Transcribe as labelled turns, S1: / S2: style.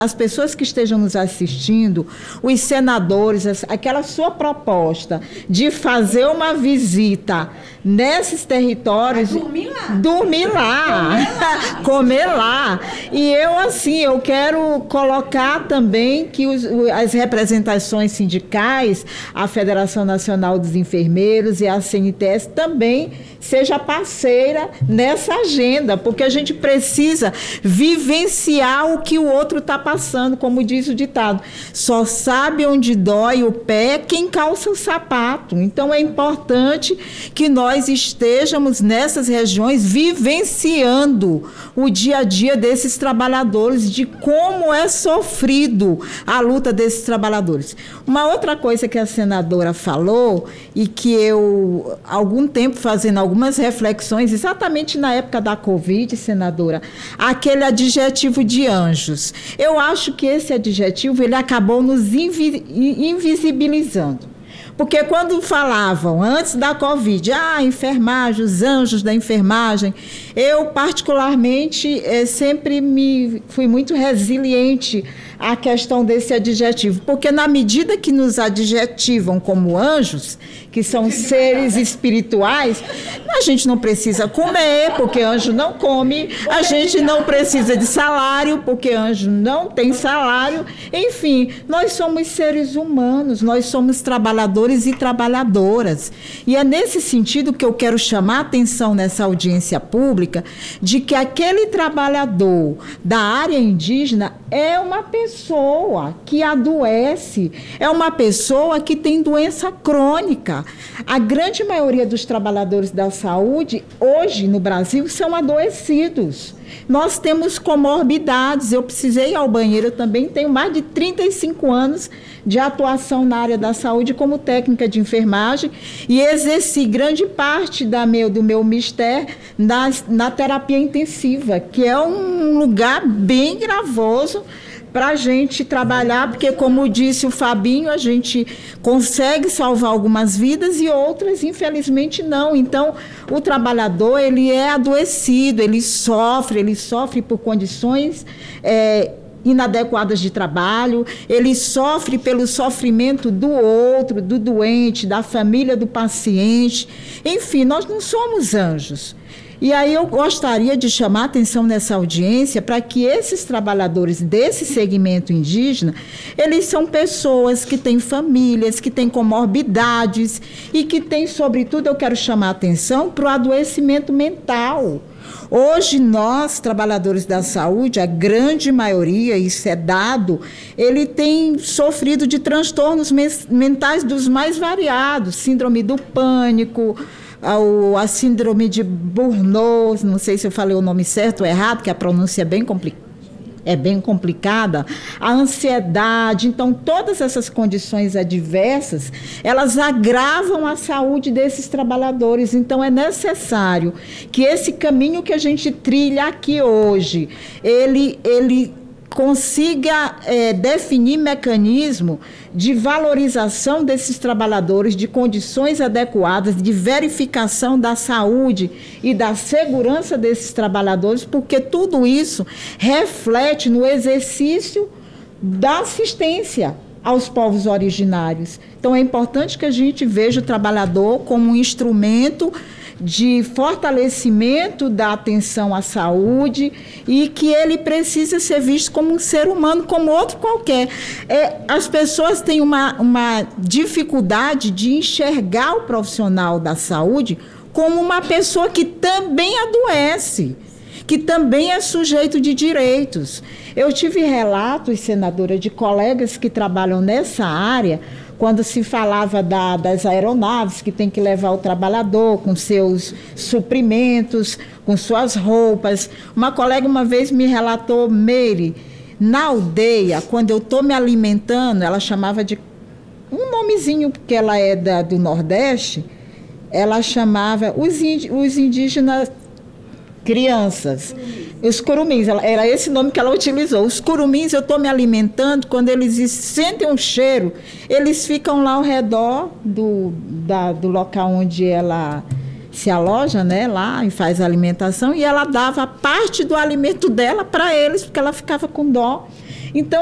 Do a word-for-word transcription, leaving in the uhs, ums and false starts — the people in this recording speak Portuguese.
S1: as pessoas que estejam nos assistindo, os senadores, aquela sua proposta de fazer uma visita nesses territórios...
S2: Dormir lá.
S1: Dormir lá. Comer lá. Comer lá. E eu, assim, eu quero colocar também que os, as representações sindicais, a Federação Nacional dos Enfermeiros e a C N T S também seja parceira nessa agenda, porque a gente precisa vivenciar o que o outro está passando, como diz o ditado. Só sabe onde dói o pé quem calça o sapato. Então, é importante que nós estejamos nessas regiões vivenciando o dia a dia desses trabalhadores, de como é sofrido a luta desses trabalhadores. Uma outra coisa que a senadora falou, e que eu, há algum tempo, fazendo algumas reflexões, exatamente na época da Covid, senadora, aquele adjetivo de anjos. Eu acho que esse adjetivo ele acabou nos invi- invisibilizando. Porque quando falavam, antes da Covid, ah, enfermagem, os anjos da enfermagem, eu, particularmente, eh, sempre me fui muito resiliente à questão desse adjetivo. Porque, na medida que nos adjetivam como anjos, que são seres espirituais, a gente não precisa comer, porque anjo não come, a gente não precisa de salário, porque anjo não tem salário. Enfim, nós somos seres humanos, nós somos trabalhadores e trabalhadoras. E é nesse sentido que eu quero chamar a atenção nessa audiência pública, de que aquele trabalhador da área indígena é uma pessoa que adoece, é uma pessoa que tem doença crônica. A grande maioria dos trabalhadores da saúde, hoje no Brasil, são adoecidos. Nós temos comorbidades. Eu precisei ir ao banheiro, eu também tenho mais de trinta e cinco anos de atuação na área da saúde como técnica de enfermagem e exerci grande parte da meu, do meu mistério na, na terapia intensiva, que é um lugar bem gravoso para a gente trabalhar, porque, como disse o Fabinho, a gente consegue salvar algumas vidas e outras, infelizmente, não. Então, o trabalhador, ele é adoecido, ele sofre, ele sofre por condições é, inadequadas de trabalho, ele sofre pelo sofrimento do outro, do doente, da família do paciente. Enfim, nós não somos anjos. E aí eu gostaria de chamar a atenção nessa audiência para que esses trabalhadores desse segmento indígena, eles são pessoas que têm famílias, que têm comorbidades e que têm, sobretudo, eu quero chamar a atenção para o adoecimento mental. Hoje, nós, trabalhadores da saúde, a grande maioria, isso é dado, ele tem sofrido de transtornos mentais dos mais variados, síndrome do pânico, a, a síndrome de Burnout, não sei se eu falei o nome certo ou errado, que a pronúncia é bem complicada. É bem complicada, a ansiedade. Então, todas essas condições adversas, elas agravam a saúde desses trabalhadores. Então, é necessário que esse caminho que a gente trilha aqui hoje, ele, ele consiga é, definir mecanismo de valorização desses trabalhadores, de condições adequadas, de verificação da saúde e da segurança desses trabalhadores, porque tudo isso reflete no exercício da assistência aos povos originários. Então, é importante que a gente veja o trabalhador como um instrumento de fortalecimento da atenção à saúde e que ele precisa ser visto como um ser humano, como outro qualquer. É, as pessoas têm uma, uma dificuldade de enxergar o profissional da saúde como uma pessoa que também adoece, que também é sujeito de direitos. Eu tive relatos, senadora, de colegas que trabalham nessa área, quando se falava da, das aeronaves que tem que levar o trabalhador com seus suprimentos, com suas roupas. Uma colega uma vez me relatou, Meire, na aldeia, quando eu estou me alimentando, ela chamava de um nomezinho, porque ela é da, do Nordeste, ela chamava os, indi, os indígenas crianças, os curumins, era esse nome que ela utilizou. Os curumins, eu estou me alimentando, quando eles sentem um cheiro, eles ficam lá ao redor do, da, do local onde ela se aloja, né, lá, e faz a alimentação, e ela dava parte do alimento dela para eles, porque ela ficava com dó. Então,